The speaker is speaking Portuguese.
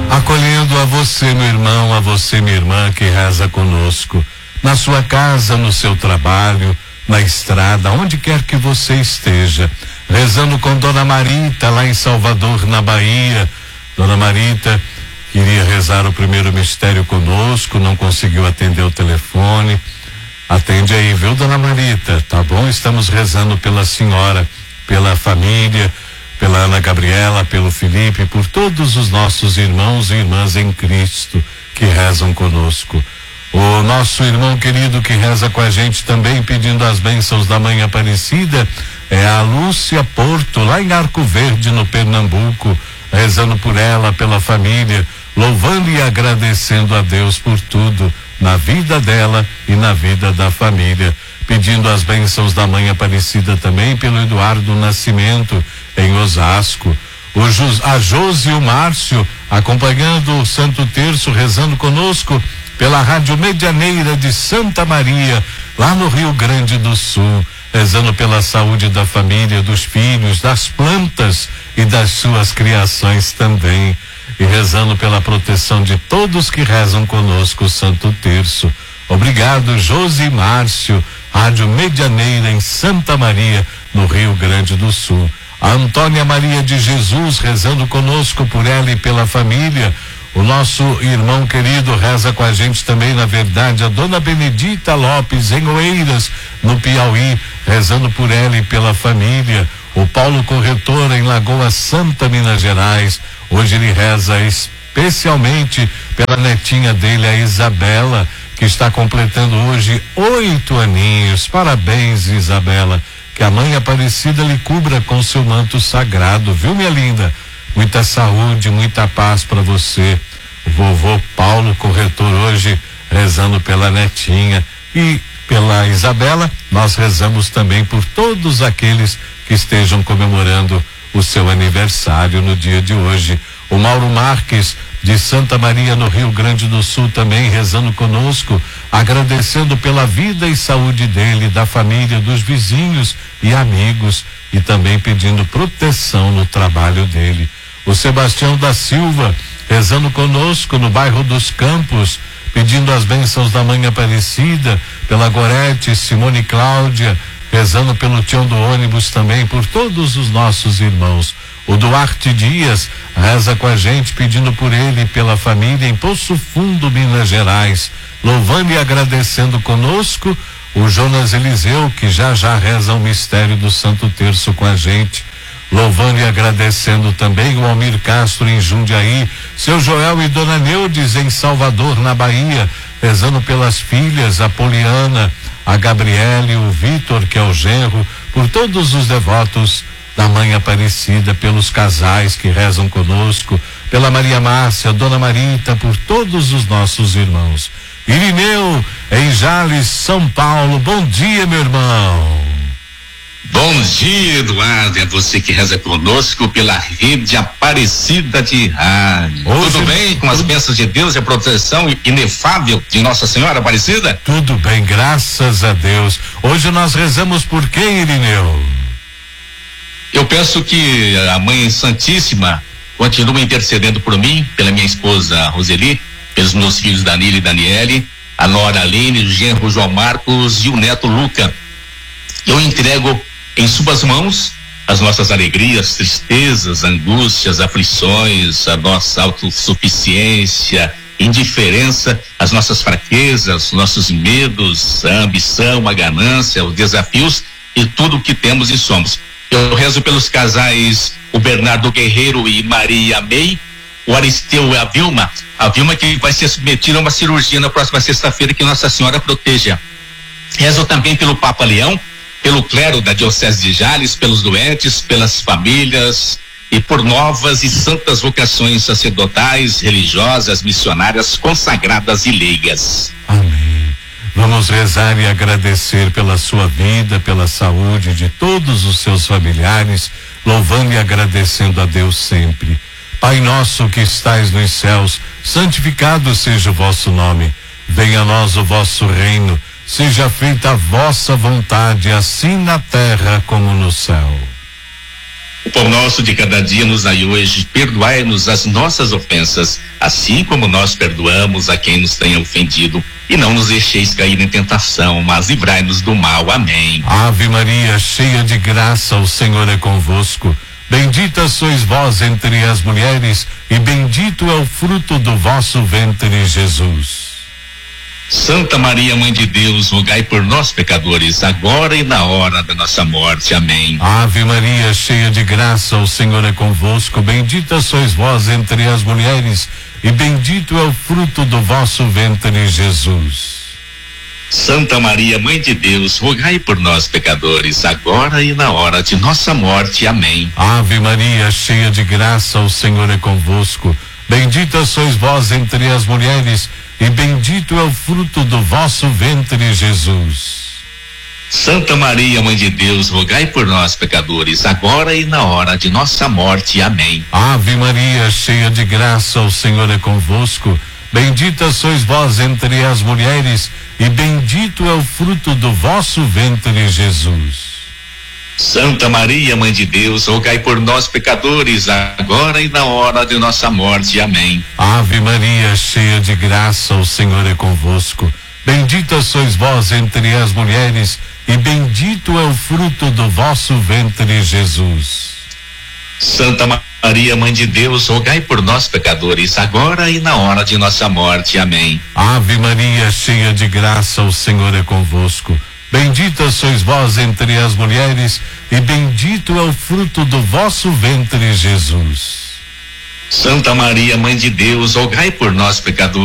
Acolhendo a você, meu irmão, a você, minha irmã, que reza conosco, na sua casa, no seu trabalho, na estrada, onde quer que você esteja, rezando com Dona Marita, lá em Salvador, na Bahia. Dona Marita queria rezar o primeiro mistério conosco, não conseguiu atender o telefone. Atende aí, viu, Dona Marita? Tá bom? Estamos rezando pela senhora, pela família, pela Ana Gabriela, pelo Felipe, por todos os nossos irmãos e irmãs em Cristo que rezam conosco. O nosso irmão querido que reza com a gente também, pedindo as bênçãos da Mãe Aparecida, é a Lúcia Porto, lá em Arco Verde, no Pernambuco, rezando por ela, pela família, louvando e agradecendo a Deus por tudo, na vida dela e na vida da família, pedindo as bênçãos da Mãe Aparecida também pelo Eduardo Nascimento, em Osasco. A Josi e o Márcio acompanhando o Santo Terço, rezando conosco pela Rádio Medianeira de Santa Maria, lá no Rio Grande do Sul, rezando pela saúde da família, dos filhos, das plantas e das suas criações também, e rezando pela proteção de todos que rezam conosco o Santo Terço. Obrigado, Josi e Márcio, Rádio Medianeira em Santa Maria, no Rio Grande do Sul. A Antônia Maria de Jesus rezando conosco por ela e pela família. O nosso irmão querido reza com a gente também, na verdade, a Dona Benedita Lopes, em Oeiras, no Piauí, rezando por ela e pela família. O Paulo Corretor, em Lagoa Santa, Minas Gerais, hoje ele reza especialmente pela netinha dele, a Isabela, que está completando hoje 8 aninhos. Parabéns, Isabela, que a Mãe Aparecida lhe cubra com seu manto sagrado, viu, minha linda? Muita saúde, muita paz para você. O vovô Paulo Corretor hoje rezando pela netinha e pela Isabela. Nós rezamos também por todos aqueles que estejam comemorando o seu aniversário no dia de hoje. O Mauro Marques, de Santa Maria, no Rio Grande do Sul, também rezando conosco, agradecendo pela vida e saúde dele, da família, dos vizinhos e amigos, e também pedindo proteção no trabalho dele. O Sebastião da Silva, rezando conosco no bairro dos Campos, pedindo as bênçãos da Mãe Aparecida, pela Gorete, Simone Cláudia, rezando pelo Tião do Ônibus também, por todos os nossos irmãos. O Duarte Dias reza com a gente, pedindo por ele e pela família em Poço Fundo, Minas Gerais, louvando e agradecendo conosco. O Jonas Eliseu, que já reza o mistério do Santo Terço com a gente, louvando e agradecendo também. O Almir Castro, em Jundiaí, seu Joel e Dona Neudes, em Salvador, na Bahia, rezando pelas filhas, a Poliana, a Gabriele, o Vitor, que é o genro, por todos os devotos da Mãe Aparecida, pelos casais que rezam conosco, pela Maria Márcia, Dona Marita, por todos os nossos irmãos. Irineu, em Jales, São Paulo, bom dia, meu irmão. Bom dia, Eduardo, é você que reza conosco pela Rede Aparecida de Rádio. Hoje, tudo bem? Com as bênçãos de Deus e a proteção inefável de Nossa Senhora Aparecida? Tudo bem, graças a Deus. Hoje nós rezamos por quem, Irineu? Eu peço que a Mãe Santíssima continue intercedendo por mim, pela minha esposa Roseli, pelos meus filhos Danilo e Daniele, a nora Aline, o genro João Marcos e o neto Luca. Eu entrego em suas mãos as nossas alegrias, tristezas, angústias, aflições, a nossa autossuficiência, indiferença, as nossas fraquezas, nossos medos, a ambição, a ganância, os desafios e tudo o que temos e somos. Eu rezo pelos casais, o Bernardo Guerreiro e Maria May, o Aristeu e a Vilma que vai ser submetida a uma cirurgia na próxima sexta-feira, que Nossa Senhora proteja. Rezo também pelo Papa Leão, pelo clero da Diocese de Jales, pelos doentes, pelas famílias e por novas e santas vocações sacerdotais, religiosas, missionárias, consagradas e leigas. Amém. Vamos rezar e agradecer pela sua vida, pela saúde de todos os seus familiares, louvando e agradecendo a Deus sempre. Pai nosso que estais nos céus, santificado seja o vosso nome. Venha a nós o vosso reino. Seja feita a vossa vontade, assim na terra como no céu. O pão nosso de cada dia nos dai hoje, perdoai-nos as nossas ofensas, assim como nós perdoamos a quem nos tenha ofendido. E não nos deixeis cair em tentação, mas livrai-nos do mal. Amém. Ave Maria, cheia de graça, o Senhor é convosco. Bendita sois vós entre as mulheres, e bendito é o fruto do vosso ventre, Jesus. Santa Maria, Mãe de Deus, rogai por nós, pecadores, agora e na hora da nossa morte. Amém. Ave Maria, cheia de graça, o Senhor é convosco. Bendita sois vós entre as mulheres, e bendito é o fruto do vosso ventre, Jesus. Santa Maria, Mãe de Deus, rogai por nós, pecadores, agora e na hora de nossa morte. Amém. Ave Maria, cheia de graça, o Senhor é convosco. Bendita sois vós entre as mulheres, e bendito é o fruto do vosso ventre, Jesus. Santa Maria, Mãe de Deus, rogai por nós, pecadores, agora e na hora de nossa morte. Amém. Ave Maria, cheia de graça, o Senhor é convosco. Bendita sois vós entre as mulheres, e bendito é o fruto do vosso ventre, Jesus. Santa Maria, Mãe de Deus, rogai por nós, pecadores, agora e na hora de nossa morte. Amém. Ave Maria, cheia de graça, o Senhor é convosco. Bendita sois vós entre as mulheres, e bendito é o fruto do vosso ventre, Jesus. Santa Maria, Mãe de Deus, rogai por nós, pecadores, agora e na hora de nossa morte. Amém. Ave Maria, cheia de graça, o Senhor é convosco. Bendita sois vós entre as mulheres, e bendito é o fruto do vosso ventre, Jesus. Santa Maria, Mãe de Deus, rogai por nós, pecadores,